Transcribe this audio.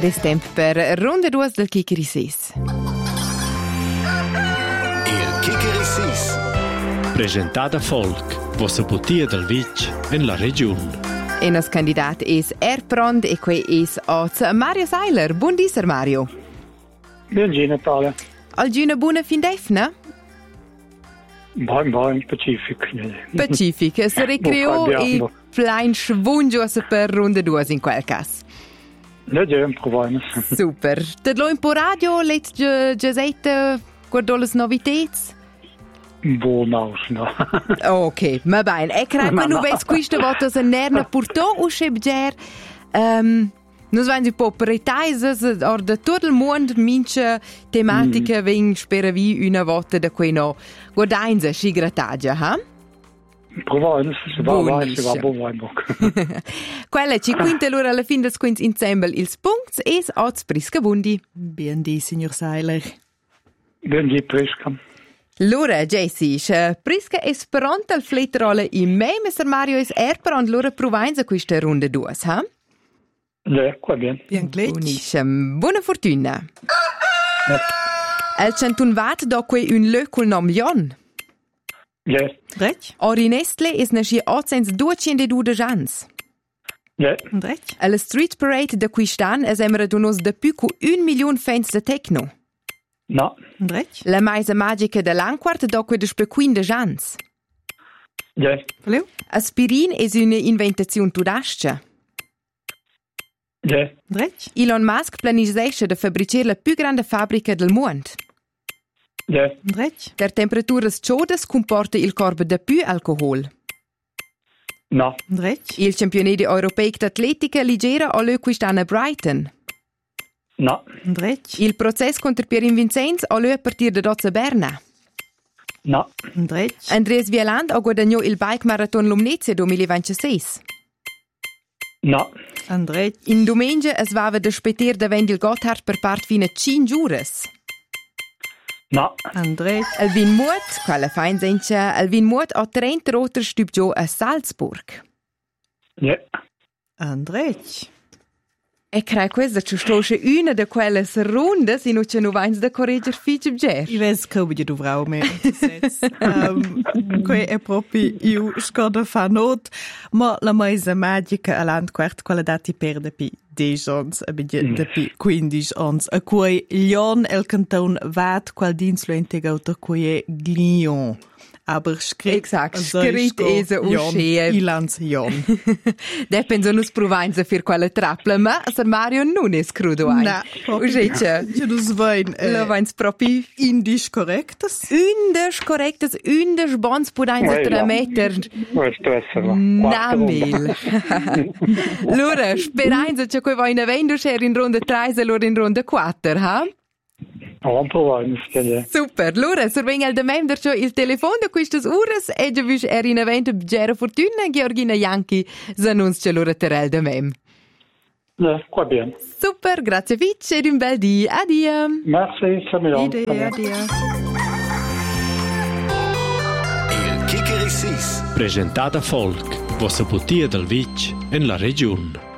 Ed è tempo per Ronda 2 del Kikeri Sis. Il Kikeri Sis. Presentata Folk, vostra putia del Vic in la regione. E il nostro candidato è Erprond e qui è Mario Seiler. Buondì, Mario. Buongiorno, Natalia. Oggi una buona fin d'efna? Buon Pacific. Pacific. Si ricreò e flein schwungios per Ronda 2 in quel caso. Ja, proviamo. Super. Te lo in po radio, let già guardò le novità? Buon no. Ok, ma bene. E credo che non vedi questa volta se nerna portò o schebger. Noi siamo un po' pretaises, or da tutto il mondo mince tematiche vengono spera vi una volta da qui no. Guardainza, si grattagia, ha? Proviamo, si va buon. Quella ci quinta l'ora alla fine del squint insieme ils punts e oz prisca bundi. Buondì, signor Seiler. Buondì, Prisca. L'ora, Jessie, prisca è pronta al fletterole in me, Mr. Mario è pronto l'ora provainza questa ronda 2, ha? Ja, qua bien. Bien glitch. Buonissimo, buona fortuna. El centun vat do que un lö col nom Jon. Ja. Drech? Orinestle is nasci 802 jans. Ja. Drech? Alla Street Parade da quistan es emra donos de più cu 1 milion fans de techno. No. Drech? La maisa magica de l'anquart do que de spequin de jans. Ja. Valeu? Aspirin es una inventazione tudascia. Ja. Drech? Elon Musk planisce de fabricer la più grande fabbrica del mondo. Ja. Drech? Der temperaturas chaudas comporta il corpo de più alcohol. No. Drech? Il campionato europeo d'atletica leggera ha lö quist'anno a Brighton. No. Drech? Il processo contro Pierre Vincenz ha lö a partire da Dozza Berna. No. Drech? Andreas Wieland ha guadagnato il Bike Marathon Lumnezia 2026. No. Drech? In domenica es vava da speter da Wendel Gotthard per part fine 5 giures. No. Drech? Alvin Muth, quella feinsencha, Alvin Muth ha 30 roter stübgio a Salzburg. Ja. Drech? E credo questa ci stosce una di quelle ronde se non c'è novens da corregger fitgebger. Ich weiß kaum, wie du Frau mehr Qui è proprio io scordo fa not, ma la maisa magica all'ant quart quella dati perde pi 10 ans, a bidje de pi 15 ans, a cui Lyon el canton vat qual dins lo integautor cui è Glion. Aber scrit Exakt, scrit es a uscire. Ilans Jon. Depende nos provainza per quella trapla, ma Sir Mario non è crudo ein. Na, Uscece. Ja, das wein. Lo veins proprio Indisch korrektes? Undes correctes, undes bons pudainza tra meter. Questo essere. Namil. Lura, speranza che coi vai in avendo c'era in ronda 3 e loro in ronda 4, ha? Non proviamo, ja. Super, Lura, sorvenga il demem c'ho il telefono da quistas ures e già vis in avendo bgera fortuna Georgina Janki s'annunzia lura terel demem. Ja, qua bien. Super, grazie Fitch ed un bel di. Adia. Merci, saluto. Idea. Il Kikeri Sis. Presentata Folk, vostra putia del Vic in la regione.